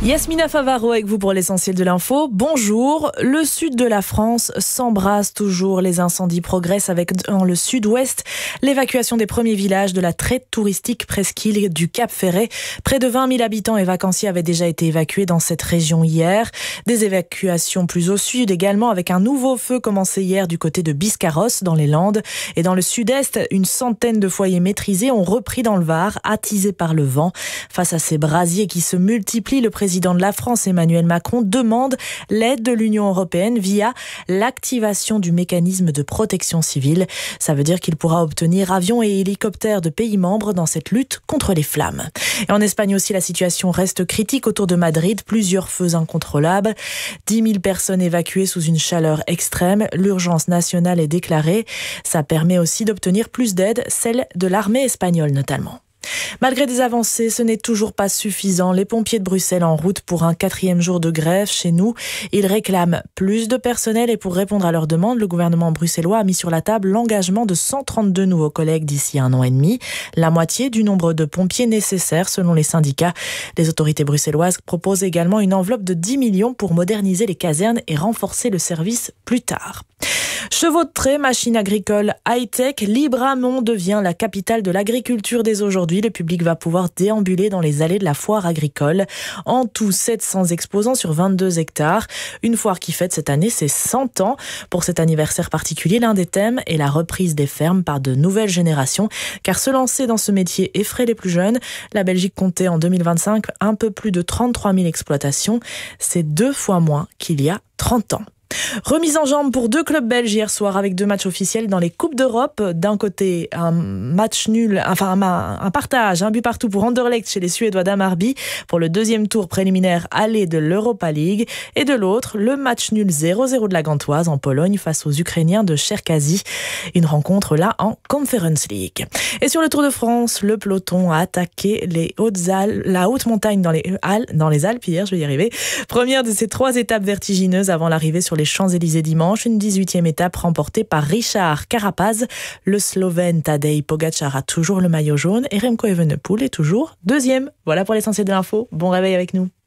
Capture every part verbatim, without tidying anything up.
Yasmina Favaro avec vous pour l'essentiel de l'info. Bonjour. Le sud de la France s'embrasse toujours. Les incendies progressent avec dans le sud-ouest l'évacuation des premiers villages de la très touristique presqu'île du Cap Ferret. Près de vingt mille habitants et vacanciers avaient déjà été évacués dans cette région hier. Des évacuations plus au sud également, avec un nouveau feu commencé hier du côté de Biscarrosse dans les Landes. Et dans le sud-est, une centaine de foyers maîtrisés ont repris dans le Var, attisés par le vent. Face à ces brasiers qui se multiplient, le président Le président de la France, Emmanuel Macron, demande l'aide de l'Union européenne via l'activation du mécanisme de protection civile. Ça veut dire qu'il pourra obtenir avions et hélicoptères de pays membres dans cette lutte contre les flammes. Et en Espagne aussi, la situation reste critique autour de Madrid. Plusieurs feux incontrôlables. dix mille personnes évacuées sous une chaleur extrême. L'urgence nationale est déclarée. Ça permet aussi d'obtenir plus d'aide, celle de l'armée espagnole notamment. Malgré des avancées, ce n'est toujours pas suffisant. Les pompiers de Bruxelles en route pour un quatrième jour de grève chez nous. Ils réclament plus de personnel et pour répondre à leurs demandes, le gouvernement bruxellois a mis sur la table l'engagement de cent trente-deux nouveaux collègues d'ici un an et demi. La moitié du nombre de pompiers nécessaires selon les syndicats. Les autorités bruxelloises proposent également une enveloppe de dix millions pour moderniser les casernes et renforcer le service plus tard. Chevaux de trait, machines agricoles high-tech, Libramont devient la capitale de l'agriculture dès aujourd'hui. Le public va pouvoir déambuler dans les allées de la foire agricole. En tout, sept cents exposants sur vingt-deux hectares. Une foire qui fête cette année ses cent ans. Pour cet anniversaire particulier, l'un des thèmes est la reprise des fermes par de nouvelles générations. Car se lancer dans ce métier effraie les plus jeunes. La Belgique comptait en deux mille vingt-cinq un peu plus de trente-trois mille exploitations. C'est deux fois moins qu'il y a trente ans. Remise en jambe pour deux clubs belges hier soir avec deux matchs officiels dans les Coupes d'Europe. D'un côté, un match nul, enfin un, un partage, un but partout pour Anderlecht chez les Suédois d'Hammarby pour le deuxième tour préliminaire aller de l'Europa League. Et de l'autre, le match nul zéro zéro de la Gantoise en Pologne face aux Ukrainiens de Cherkazy. Une rencontre là en Conference League. Et sur le Tour de France, le peloton a attaqué les Hautes-Alpes, la haute montagne dans les Alpes, dans les Alpes hier, je vais y arriver. Première de ces trois étapes vertigineuses avant l'arrivée sur les Champs-Élysées dimanche, une dix-huitième étape remportée par Richard Carapaz. Le Slovène Tadej Pogačar a toujours le maillot jaune et Remco Evenepoel est toujours deuxième. Voilà pour l'essentiel de l'info. Bon réveil avec nous.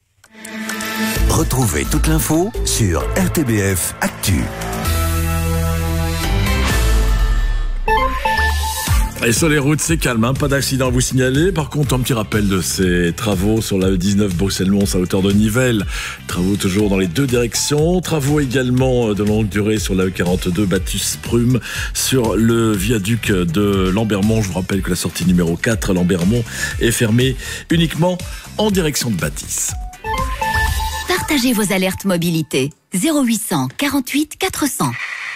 Retrouvez toute l'info sur R T B F Actu. Et sur les routes, c'est calme, hein, pas d'accident à vous signaler. Par contre, un petit rappel de ces travaux sur la E dix-neuf Bruxelles-Mons à hauteur de Nivelles. Travaux toujours dans les deux directions. Travaux également de longue durée sur la E quarante-deux Bathus-Prume. Sur le viaduc de Lambermont, je vous rappelle que la sortie numéro quatre, Lambermont, est fermée uniquement en direction de Bâtisse. Partagez vos alertes mobilité. zéro huit cent quarante-huit quatre cents.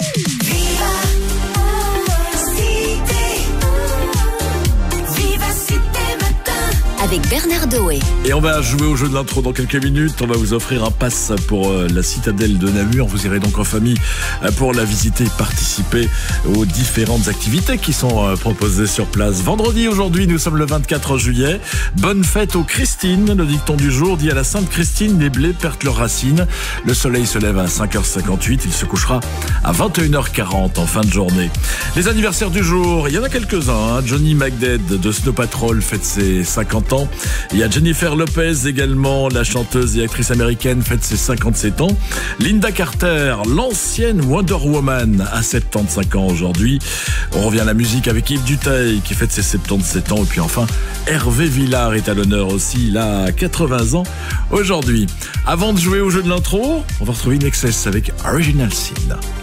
Avec Bernard Doé. Et on va jouer au jeu de l'intro dans quelques minutes. On va vous offrir un pass pour euh, la citadelle de Namur. Vous irez donc en famille euh, pour la visiter et participer aux différentes activités qui sont euh, proposées sur place. Vendredi, aujourd'hui, nous sommes le vingt-quatre juillet. Bonne fête aux Christine. Le dicton du jour dit à la Sainte Christine, les blés perdent leurs racines. Le soleil se lève à cinq heures cinquante-huit. Il se couchera à vingt et une heures quarante en fin de journée. Les anniversaires du jour, il y en a quelques-uns. Hein. Johnny McDead de Snow Patrol fête ses cinquante ans. Il y a Jennifer Lopez également, la chanteuse et actrice américaine, fête ses cinquante-sept ans. Linda Carter, l'ancienne Wonder Woman, a soixante-quinze ans aujourd'hui. On revient à la musique avec Yves Duteil qui fête ses soixante-dix-sept ans. Et puis enfin, Hervé Villard est à l'honneur aussi, il a quatre-vingts ans aujourd'hui. Avant de jouer au jeu de l'intro, on va retrouver In Excess avec Original Sin.